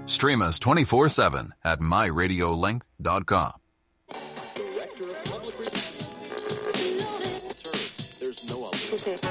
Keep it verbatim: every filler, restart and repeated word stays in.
Stream us twenty-four seven at my radio link dot com. Director of Public Relations. There's no other.